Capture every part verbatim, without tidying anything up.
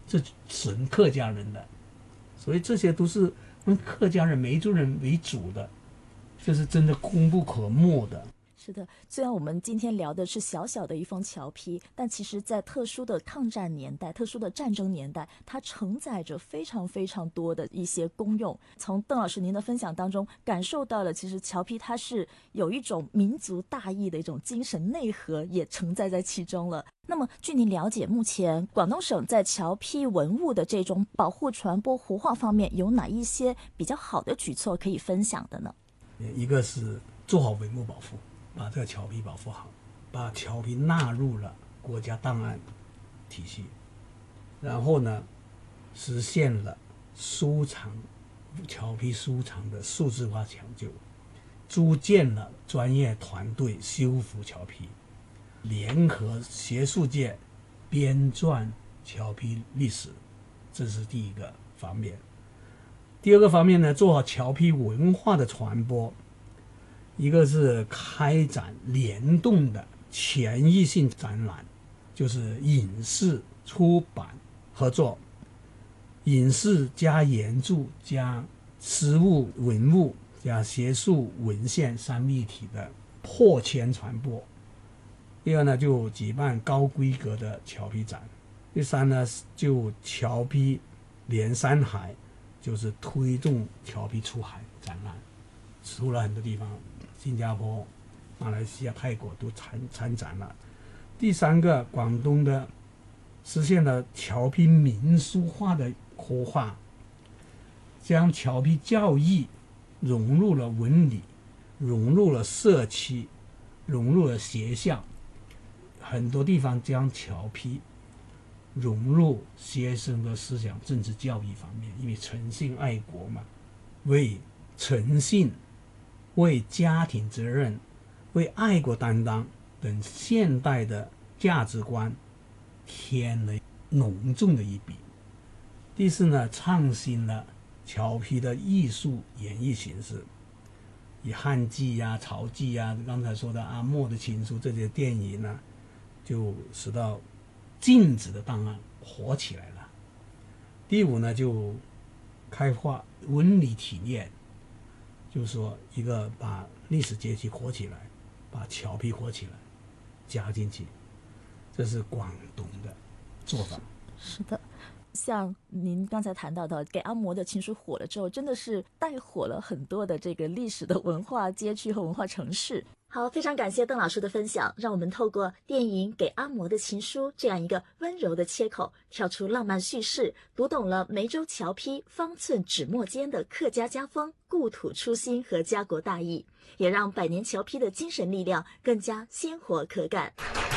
这纯客家人的，所以这些都是用客家人梅州人为主的，这是真的功不可没的。 是的，虽然我们今天聊的是小小的一封侨批，但其实在特殊的抗战年代、特殊的战争年代，它承载着非常非常多的一些功用。从邓老师您的分享当中感受到了，其实侨批它是有一种民族大义的一种精神内核，也承载在其中了。那么据您了解，目前广东省在侨批文物的这种保护、传播、活化方面有哪一些比较好的举措可以分享的呢？ 一个是做好文物保护，把这个侨批保护好，把侨批纳入了国家档案体系，然后呢，实现了收藏侨批收藏的数字化抢救，组建了专业团队修复侨批，联合学术界编撰侨批历史，这是第一个方面。第二个方面呢，做好侨批文化的传播，一个是开展联动的全域性展览，就是影视、出版合作，影视加研著加实物文物加学术文献三位一体的破圈传播。第二呢，就举办高规格的侨批展。第三呢，就侨批连山海，就是推动侨批出海展览，出了很多地方，新加坡、马来西亚、泰国都参参展了。第三个，广东的实现了侨批民俗化的活化，将侨批教育融入了文理，融入了社区，融入了学校，很多地方将侨批融入学生的思想政治教育方面，因为诚信爱国嘛，为诚信、为家庭责任、为爱国担当等现代的价值观添了浓重的一笔。第四呢，创新了侨批的艺术演绎形式，以汉剧呀、曹剧呀，刚才说的阿莫的情书这些电影呢，就使到禁止的档案活起来了。第五呢，就开发文理体验，就是说一个把历史节气活起来，把侨批活起来，加进去，这是广东的做法。 是, 是的，像您刚才谈到的，给阿嬷的情书火了之后，真的是带火了很多的这个历史的文化街区和文化城市。好，非常感谢邓老师的分享，让我们透过电影《给阿嬷的情书》这样一个温柔的切口，跳出浪漫叙事，读懂了梅州侨批方寸纸墨间的客家家风、故土初心和家国大义，也让百年侨批的精神力量更加鲜活可感。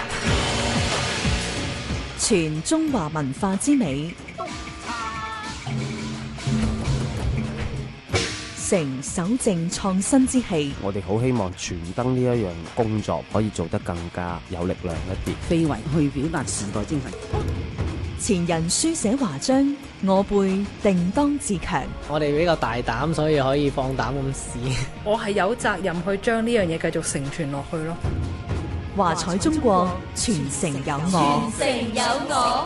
全中華文化之美，成守正創新之氣。 我哋好希望傳燈呢一樣工作可以做得更加有力量一啲， 非為去表達時代精神。 前人書寫華章，我輩定當自強。 我哋比較大膽，所以可以放膽咁試。 我係有責任去將呢樣嘢繼續承傳落去咯。 華彩中國，傳承有我， 傳承有我。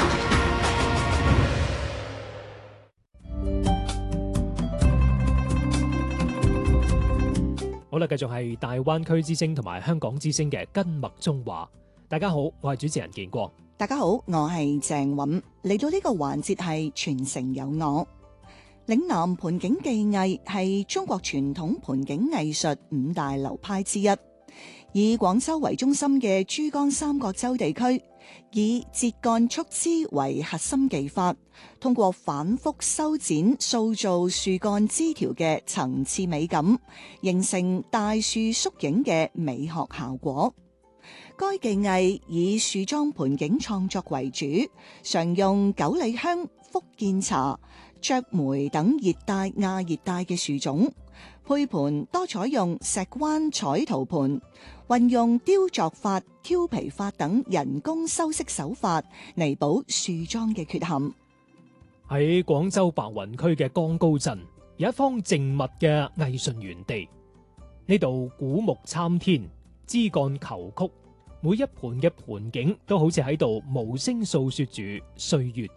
好啦，繼續係大灣區之聲同埋香港之聲嘅根脈中華。大家好，我係主持人建國。 大家好，我係鄭韻。嚟到呢個環節係傳承有我。嶺南盆景技藝係中國傳統盆景藝術五大流派之一。以廣州為中心嘅珠江三角洲地區，以節幹束枝為核心技法，通過反覆修剪塑造樹幹枝條嘅層次美感，形成大樹縮影嘅美學效果。該技藝以樹裝盆景創作為主，常用九里香、福建茶、雀梅等熱帶亞熱帶嘅樹種，配盤多採用石灣彩陶盤，運用雕琢法、挑皮法等人工修飾手法，彌補樹樁嘅缺陷。 喺廣州白雲區嘅江高鎮，有一方靜謐嘅藝術園地。呢度古木參天，枝幹虬曲，每一盤嘅盆景都好似喺度無聲訴說住歲月